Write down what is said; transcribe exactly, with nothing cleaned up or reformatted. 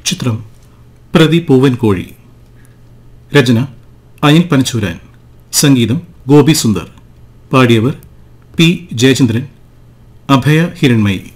ചിത്രം പ്രതി പൂവൻ കോഴി. രചന അനിൽ പനച്ചൂരാൻ. സംഗീതം ഗോപി സുന്ദർ. പാടിയവർ പി ജയചന്ദ്രൻ, അഭയ ഹിരൺമയി.